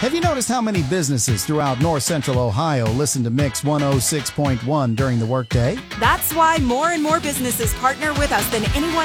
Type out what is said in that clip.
Have you noticed how many businesses throughout north central Ohio listen to Mix 106.1 during the workday? That's why more and more businesses partner with us than anyone